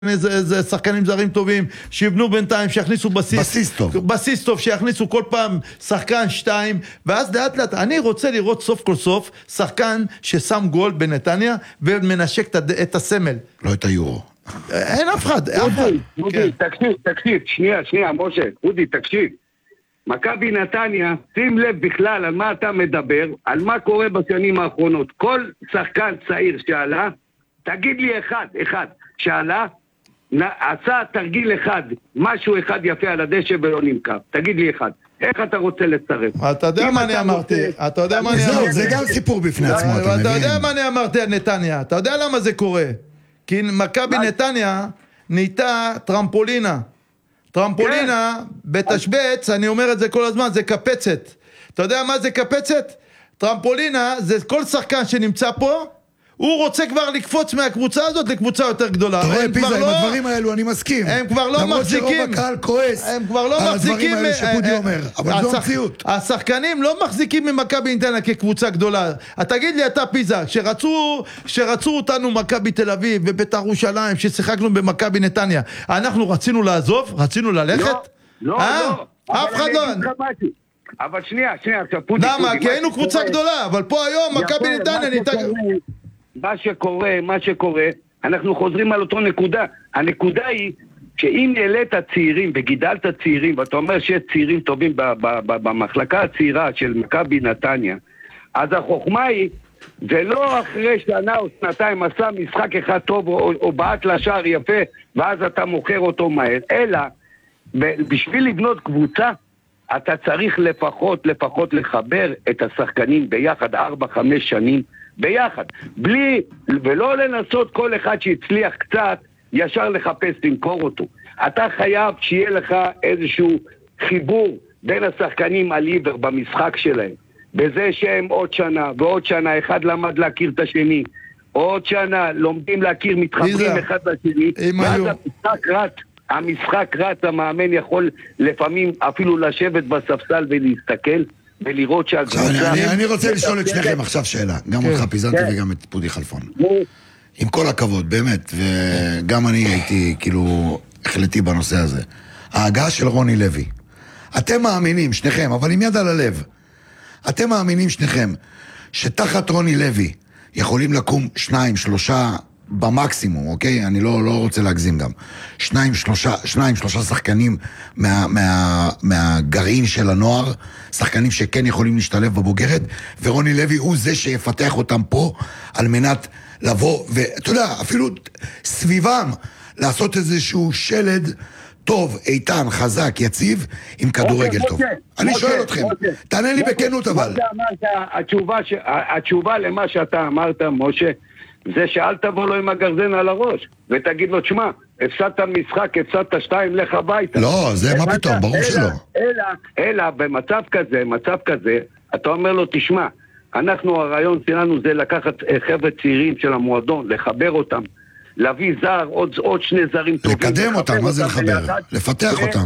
איזה שחקנים זרים טובים שיבנו בינתיים, שיכניסו בסיס טוב, שיכניסו כל פעם שחקן 2, ואז לאט לאט אני רוצה לראות סוף כל סוף שחקן ששם גול בנתניה ומנשק את הסמל, לא את היורו. אין אף אחד. אודי, תקשיב, שנייה, משה, אודי, תקשיב. מכבי נתניה, שים לב בכלל על מה אתה מדבר, על מה קורה בשנים האחרונות. כל שחקן צעיר שעלה, תגיד לי אחד שעלה, עשה תרגיל אחד, משהו אחד יפה על הדשא ולא נמכר. תגיד לי אחד. איך אתה רוצה לצרף? אתה יודע מה אני אמרתי? זה גם סיפור בפני עצמו, אתה מבין? אתה יודע מה אני אמרתי על נתניה? אתה יודע למה זה קורה? כי מכבי נתניה נהייתה טרמפולינה. טרמפולינה בתשבץ, אני אומר את זה כל הזמן, זה קפצת. אתה יודע מה זה קפצת? טרמפולינה זה כל שחקן שנמצא פה, הוא רוצה כבר לקפוץ מהקבוצה הזאת לקבוצה יותר גדולה. אתה רואה פיזה, עם הדברים האלו אני מסכים. הם כבר לא מחזיקים. למרות שרוב הקהל כועס על הדברים האלה שפודי אומר. אבל זו המציאות. השחקנים לא מחזיקים ממכבי נתניה כקבוצה גדולה. תגיד לי אתה פיזה, שרצו אותנו מכבי תל אביב ובית"ר ירושלים, ששיחקנו במכבי נתניה, אנחנו רצינו לעזוב? רצינו ללכת? לא. אף אחד לא. אבל שנייה, עכשיו פודי. למה? כי היינו קבוצה גדולה, אבל פה היום מכבי נתניה ניתן... מה שקורה, אנחנו חוזרים על אותו נקודה. הנקודה היא שאם העלית צעירים וגידלת צעירים, ואתה אומר שיש צעירים טובים במחלקה הצעירה של מכבי נתניה, אז החוכמה היא, ולא אחרי שנה או שנתיים עשה משחק אחד טוב או בעט לשער יפה, ואז אתה מוכר אותו מהר, אלא בשביל לבנות קבוצה, אתה צריך לפחות לחבר את השחקנים ביחד 4-5 שנים ביחד, ולא לנסות כל אחד שהצליח קצת ישר לחפש למכור אותו. אתה חייב שיהיה לך איזשהו חיבור בין השחקנים על עיוור במשחק שלהם, בזה שהם עוד שנה ועוד שנה, אחד למד להכיר את השני, עוד שנה לומדים להכיר, מתחברים אחד לשני, ואז המשחק רץ, המאמן יכול לפעמים אפילו לשבת בספסל ולהסתכל ולראות שהקבוצה... אני רוצה לשאול את שניכם עכשיו שאלה, גם אותך פיזנתי וגם את פודי חלפון. עם כל הכבוד, באמת, וגם אני הייתי כאילו החלטי בנושא הזה. ההגעה של רוני לוי. אתם מאמינים, שניכם, אבל עם יד על הלב, אתם מאמינים שניכם שתחת רוני לוי יכולים לקום 2-3 במקסימום, אוקיי? אני לא רוצה להגזים גם. 2-3 שחקנים מהגרעין של הנוער, שחקנים שכן יכולים להשתלב בבוגרת, ורוני לוי הוא זה שיפתח אותם פה, על מנת לבוא, ואתה יודע, אפילו סביבם, לעשות איזשהו שלד טוב, איתן, חזק, יציב, עם כדורגל טוב. אני שואל אתכם, תענה לי בכנות אבל. התשובה למה שאתה אמרת, משה, זה שאל תבוא לו עם הגרזן על הראש, ותגיד לו, תשמע, הפסדת משחק, הפסדת 2, לך הביתה. לא, זה מה פתאום, ברור שלא. אלא במצב כזה, אתה אומר לו, תשמע, הרעיון שלנו זה לקחת חבר'ה צעירים של המועדון, לחבר אותם, להביא זר, עוד 2 זרים טובים. לקדם אותם, מה זה לחבר? לפתח אותם.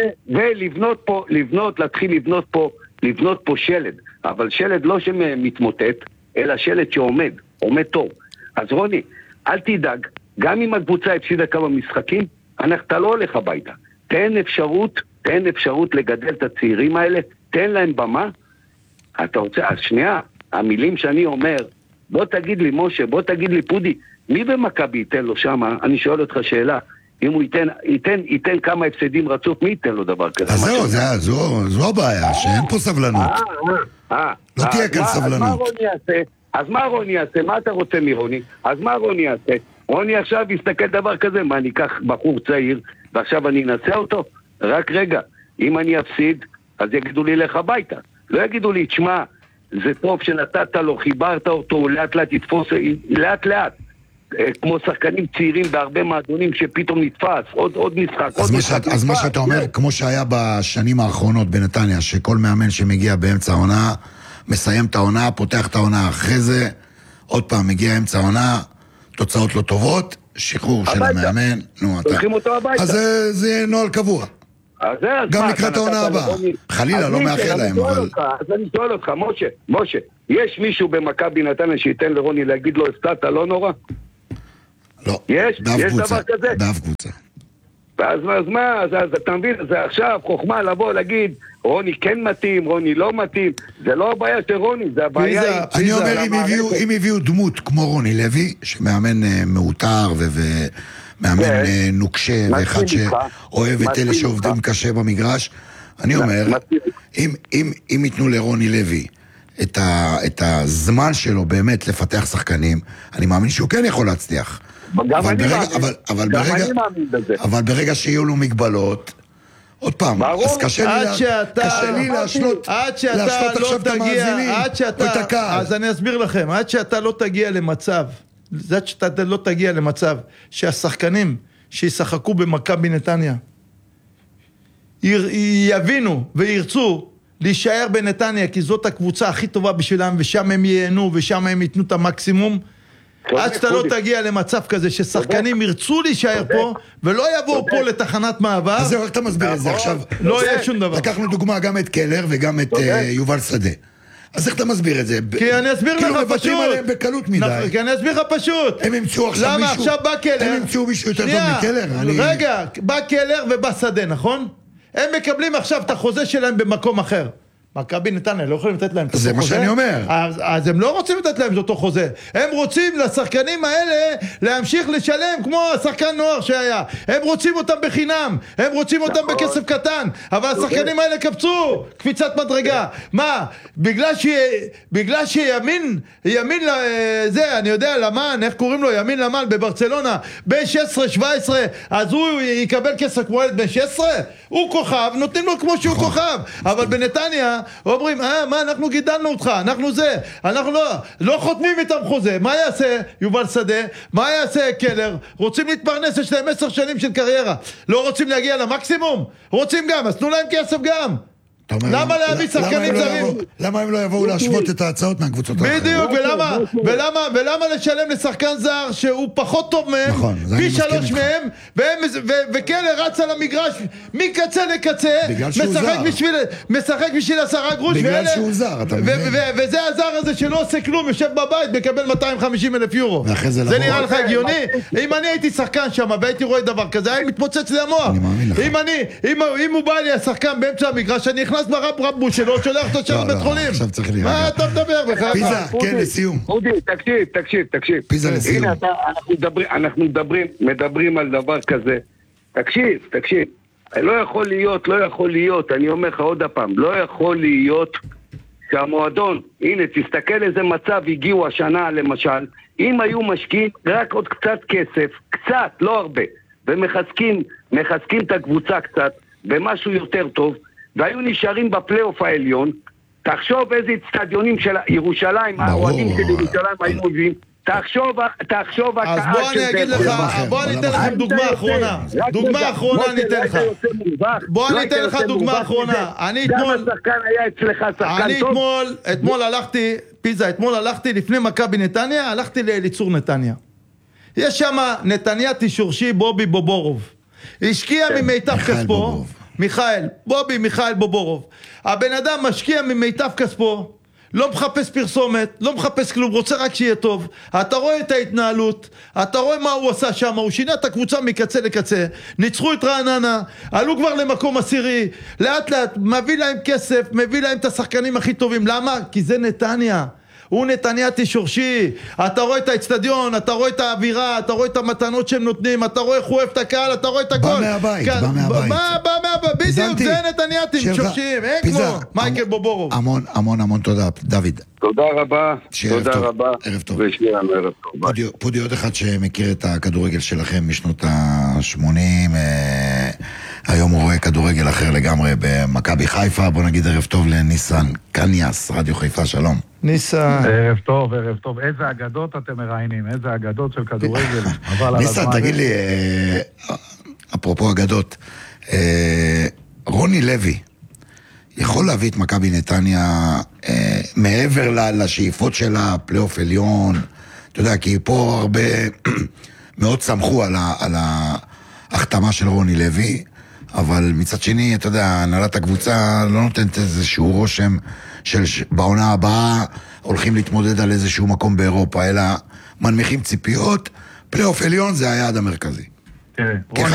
להתחיל לבנות פה שלד, אבל שלד לא שמתמוטט, אלא שלד שעומד טוב. אז רוני, אל תדאג, גם אם הקבוצה הפסידה כמה משחקים, אתה לא הולך הביתה. תן אפשרות לגדל את הצעירים האלה, תן להם במה. אתה רוצה, אז שנייה, המילים שאני אומר, בוא תגיד לי משה, בוא תגיד לי פודי, מי במכבי ייתן לו שמה? אני שואל אותך שאלה, אם הוא ייתן כמה הפסדים רצוף, מי ייתן לו דבר כזה? אז זו הבעיה, שאין פה סבלנות. לא תהיה כאן סבלנות. אז מה רוני יעשה? מה אתה רוצה מרוני? אז מה רוני יעשה? רוני עכשיו יסתכל דבר כזה, מה, אני אקח בחור צעיר ועכשיו אני אנסה אותו? רק רגע, אם אני אפסיד, אז יגידו לי לך הביתה. לא יגידו לי, תשמע, זה טוב שנתת לו, חיברת אותו, לאט לאט יתפוס, לאט לאט. כמו שחקנים צעירים בהרבה מועדונים שפתאום נתפס, עוד משחק. אז מה שאתה אומר, כמו שהיה בשנים האחרונות בנתניה, שכל מאמן שמגיע באמצע העונה, מסיים את העונה, פותח את העונה, אחרי זה עוד פעם מגיע אמצע העונה, תוצאות לא טובות, שחרור של המאמן, אז זה יהיה נועל קבוע. גם לקראת העונה הבאה. חלילה, לא מאחל להם, אבל... אז אני שואל אותך, משה, יש מישהו במכבי נתניה שייתן לרוני להגיד לו, הפסדת, לא נורא? לא, יש דבר כזה? באף קבוצה. אז מה, אז אתה מבין, זה עכשיו חוכמה לבוא להגיד, רוני כן מתאים, רוני לא מתאים, זה לא הבעיה של רוני, זה הבעיה... אני אומר, אם הביאו דמות כמו רוני לוי, שמאמן מאותר ומאמן נוקשה, ואחד שאוהב את אלה שעובדים קשה במגרש, אני אומר, אם ייתנו לרוני לוי את הזמן שלו באמת לפתח שחקנים, אני מאמין שהוא כן יכול להצליח. אבל ברגע שיהיו לו מגבלות, עוד פעם, אז קשה לי להשלות עכשיו את המאזינים או את הקהל. אז אני אסביר לכם, עד שאתה לא תגיע למצב, שהשחקנים שישחקו במכבי נתניה יבינו וירצו להישאר בנתניה, כי זאת הקבוצה הכי טובה בשבילם, ושם הם ייהנו ושם הם ייתנו את המקסימום. עד שאתה לא תגיע למצב כזה ששחקנים ירצו להישאר פה ולא יבואו פה לתחנת מעבר. אז זהו, איך אתה מסביר את זה עכשיו? לא יהיה שום דבר. לקחנו דוגמה גם את קלר וגם את יובל שדה. אז איך אתה מסביר את זה? כי אני אסביר לך פשוט. כאילו מבטאים עליהם בקלות מדי. כי אני אסביר לך פשוט. הם ימצאו עכשיו מישהו. למה עכשיו בא קלר? הם ימצאו מישהו יותר טוב מקלר? רגע, בא קלר ובא שדה, נכון? הם מקבלים עכשיו את החוזה שלהם במקום אחר. מכבי נתניה לא יכולים לתת להם את אותו חוזה. זה מה שאני אומר. אז הם לא רוצים לתת להם את אותו חוזה. הם רוצים לשחקנים האלה להמשיך לשלם כמו השחקן נוער שהיה. הם רוצים אותם בחינם. הם רוצים אותם בכסף קטן. אבל השחקנים האלה קפצו קפיצת מדרגה. מה? בגלל שימין זה, אני יודע, למן, איך קוראים לו? ימין למן בברצלונה, בן 16-17, אז הוא יקבל כסף כמו ילד בן 16? הוא כוכב, נותנים לו כמו שהוא כוכב. אבל בנתניה אומרים, מה, אנחנו גידלנו אותך, אנחנו לא חותמים איתם חוזה. מה יעשה יובל שדה? מה יעשה קלר? רוצים להתפרנס, יש להם 10 שנים של קריירה. לא רוצים להגיע למקסימום? רוצים גם, אז תנו להם כסף גם. למה להביא שחקנים זרים? למה הם לא יבואו להשוות את ההצעות מהקבוצות האחרות? בדיוק, ולמה לשלם לשחקן זר שהוא פחות טוב מהם, פי 3 מהם, וקלר רץ על המגרש מקצה לקצה, משחק בשביל 10 גרוש, בגלל שהוא זר, אתה מבין? וזה הזר הזה שלא עושה כלום, יושב בבית, מקבל 250,000 יורו. זה נראה לך הגיוני? אם אני הייתי שחקן שם והייתי רואה דבר כזה, היה מתפוצץ לי המוח. אם הוא בא לי השחקן באמצע המגרש, אני נכנס ברב שלו, שולח אותו שם בבית חולים. עכשיו צריך להירגע. מה אתה מדבר בכלל? פיזה, כן, לסיום. אודי, תקשיב. פיזה לסיום. הנה, אנחנו מדברים על דבר כזה. תקשיב. לא יכול להיות, אני אומר לך עוד הפעם, לא יכול להיות שהמועדון, הנה, תסתכל איזה מצב הגיעו השנה למשל, אם היו משקיעים רק עוד קצת כסף, קצת, לא הרבה, ומחזקים את הקבוצה קצת, במשהו יותר טוב, והיו נשארים בפלייאוף העליון, תחשוב איזה אצטדיונים של ירושלים, האוהדים של ירושלים היו מביאים, תחשוב אז בוא אני אגיד לך, בוא אני אתן לכם דוגמה אחרונה. דוגמה אחרונה אני אתן לך. בוא אני אתן לך דוגמה אחרונה. אני אתמול הלכתי, פיזה, אתמול הלכתי לפני מכבי נתניה, הלכתי לאליצור נתניה. יש שם נתנייתי שורשי בובי בובורוב. השקיע ממיטב כספו. מיכאל בובורוב. הבן אדם משקיע ממיטב כספו, לא מחפש פרסומת, לא מחפש כלום, רוצה רק שיהיה טוב. אתה רואה את ההתנהלות, אתה רואה מה הוא עשה שם, הוא שינה את הקבוצה מקצה לקצה, ניצחו את רעננה, עלו כבר למקום 10, לאט לאט, מביא להם כסף, מביא להם את השחקנים הכי טובים. למה? כי זה נתניה. הוא נתנייתי שורשי, אתה רואה את האצטדיון, אתה רואה את האווירה, אתה רואה את המתנות שהם נותנים, אתה רואה איך הוא אוהב את הקהל, אתה רואה את הכל. בא מהבית. בא מהבית, בדיוק, זה נתנייתים שורשיים, אין כמו מייקל בובורוב. המון תודה, דוד. תודה רבה. ערב טוב. ושיהיה לנו ערב טוב. פודי עוד אחד שמכיר את הכדורגל שלכם משנות ה-80, היום הוא רואה כדורגל אחר לגמרי במכבי חיפה. בוא נגיד ערב טוב לניסן קניאס, רדיו חיפה, שלום. ניסן. ערב טוב. איזה אגדות אתם מראיינים, איזה אגדות של כדורגל. ניסן, תגיד לי, אפרופו אגדות, רוני לוי יכול להביא את מכבי נתניה מעבר לשאיפות שלה, פלייאוף עליון, אתה יודע, כי פה הרבה מאוד שמחו על ההחתמה של רוני לוי, אבל מצד שני, אתה יודע, הנהלת הקבוצה לא נותנת איזשהו רושם של בעונה הבאה הולכים להתמודד על איזשהו מקום באירופה, אלא מנמיכים ציפיות, פלייאוף עליון זה היעד המרכזי. תראה, כי